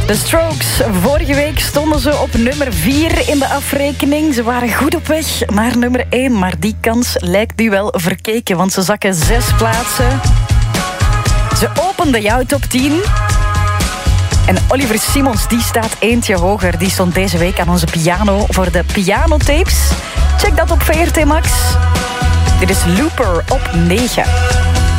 The Strokes. Vorige week stonden ze op nummer 4 in de afrekening. Ze waren goed op weg naar nummer 1. Maar die kans lijkt nu wel verkeken, want ze zakken 6 plaatsen. Ze openden jouw top 10. En Oliver Simons, die staat eentje hoger. Die stond deze week aan onze piano voor de pianotapes. Check dat op VRT Max. Dit is Looper op 9.